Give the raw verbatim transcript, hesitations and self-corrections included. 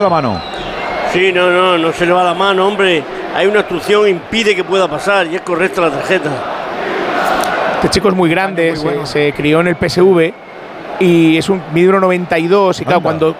La mano. Sí, no, no, no se le va la mano, hombre. Hay una obstrucción, impide que pueda pasar y es correcta la tarjeta. Este chico es muy grande, Muy bueno. se, se crió en el P S V y es un mide uno noventa y dos y claro, Anda. cuando